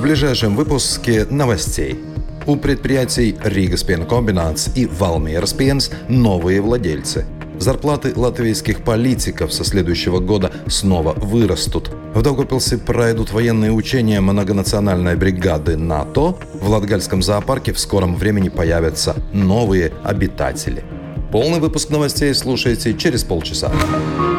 ближайшем выпуске новостей. У предприятий Ригас-Пенкомбинатс и Валмерас-Пенс новые владельцы. Зарплаты латвийских политиков со следующего года снова вырастут. В Даугавпилсе пройдут военные учения многонациональной бригады НАТО. В Латгальском зоопарке в скором времени появятся новые обитатели. Полный выпуск новостей слушайте через полчаса.